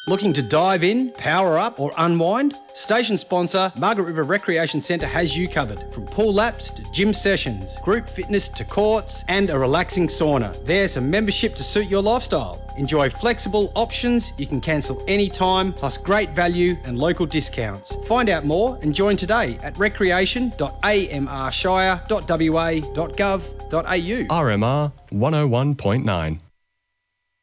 Looking to dive in, power up or unwind? Station sponsor Margaret River Recreation Centre has you covered. From pool laps to gym sessions, group fitness to courts and a relaxing sauna. There's a membership to suit your lifestyle. Enjoy flexible options you can cancel anytime, plus great value and local discounts. Find out more and join today at recreation.amrshire.wa.gov.au. RMR 101.9.